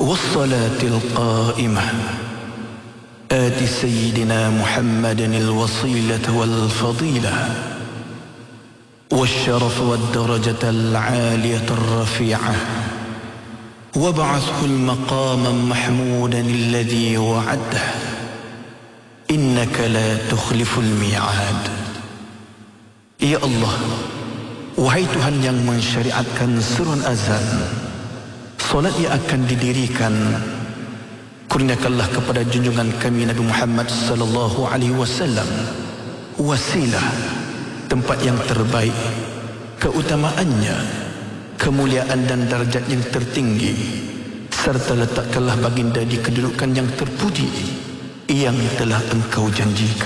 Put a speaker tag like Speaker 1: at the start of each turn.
Speaker 1: والصلاة القائمة آت سيدنا محمد الوصيلة والفضيلة والشرف والدرجة العالية الرفيعة وابعثه المقام محمودا الذي وعده إنك لا تخلف الميعاد. Ya Allah, wahai Tuhan yang mensyariatkan seruan azan, solat yang akan didirikan, kurniakanlah kepada junjungan kami Nabi Muhammad sallallahu alaihi wasallam wasilah, tempat yang terbaik, keutamaannya, kemuliaan dan darjat yang tertinggi, serta letakkanlah baginda di kedudukan yang terpuji yang telah Engkau janjikan.